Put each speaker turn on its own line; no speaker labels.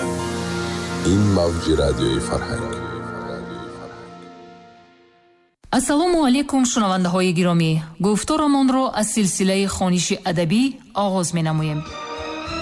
این موج رادیوی فرهنگ.
ассалому алайкум шунавандаҳои гиромӣ, гуфторамонро аз силсилаи хониши адабӣ оғоз менамоем.